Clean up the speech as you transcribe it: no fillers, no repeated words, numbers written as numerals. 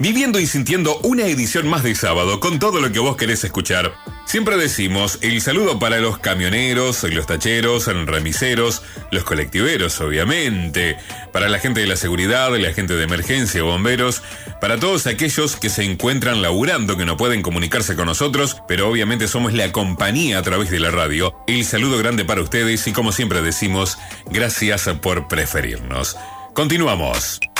viviendo y sintiendo una edición más de sábado con todo lo que vos querés escuchar. Siempre decimos el saludo para los camioneros, los tacheros, remiseros, los colectiveros, obviamente, para la gente de la seguridad, la gente de emergencia, bomberos, para todos aquellos que se encuentran laburando, que no pueden comunicarse con nosotros, pero obviamente somos la compañía a través de la radio. El saludo grande para ustedes y como siempre decimos, gracias por preferirnos. Continuamos.